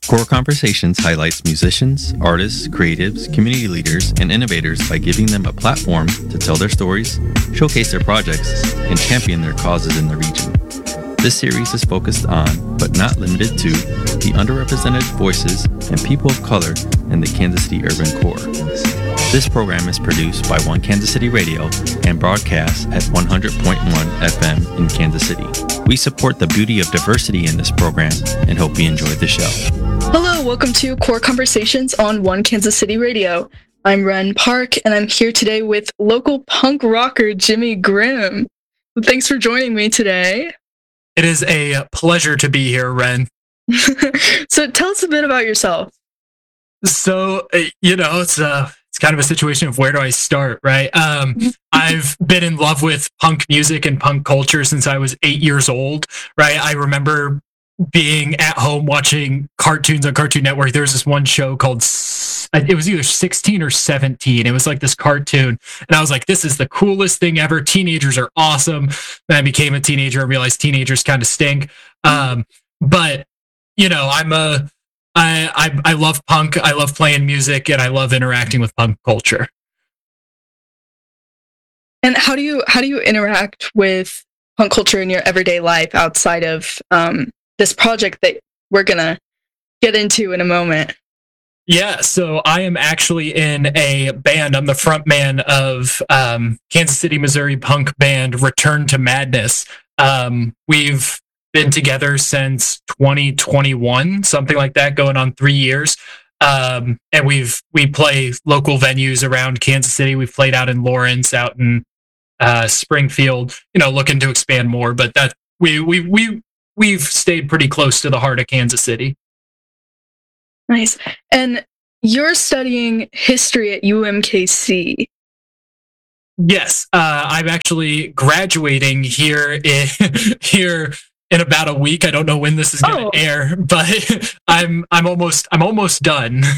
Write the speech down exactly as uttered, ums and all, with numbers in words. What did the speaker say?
Core Conversations highlights musicians, artists, creatives, community leaders, and innovators by giving them a platform to tell their stories, showcase their projects, and champion their causes in the region. This series is focused on, but not limited to, the underrepresented voices and people of color in the Kansas City urban core. This program is produced by One Kansas City Radio and broadcasts at one hundred point one F M in Kansas City. We support the beauty of diversity in this program and hope you enjoy the show. Hello, welcome to Core Conversations on One Kansas City Radio. I'm Ren Park, and I'm here today with local punk rocker Jimmy Grimm. Thanks for joining me today. It is a pleasure to be here, Ren. So tell us a bit about yourself. So, you know, it's a, it's kind of a situation of where do I start, right? Um, I've been in love with punk music and punk culture since I was eight years old, right? I remember being at home watching cartoons on Cartoon Network. There was this one show called, it was either sixteen or seventeen. It was like this cartoon. And I was like, this is the coolest thing ever. Teenagers are awesome. Then I became a teenager and realized teenagers kind of stink. Um, but, you know, I'm a, I, I, I love punk. I love playing music and I love interacting with punk culture. And how do you, how do you interact with punk culture in your everyday life outside of, um, this project that we're gonna get into in a moment? Yeah, so I am actually in a band. I'm the front man of um, Kansas City, Missouri punk band Return to Madness. Um, we've been together since twenty twenty-one, something like that, going on three years. Um, and we've we play local venues around Kansas City. We've played out in Lawrence, out in uh, Springfield. You know, looking to expand more, but that we we we. We've stayed pretty close to the heart of Kansas City. Nice. And you're studying history at U M K C. Yes, uh, I'm actually graduating here in, here in about a week. I don't know when this is going to Oh. air, but I'm I'm almost I'm almost done.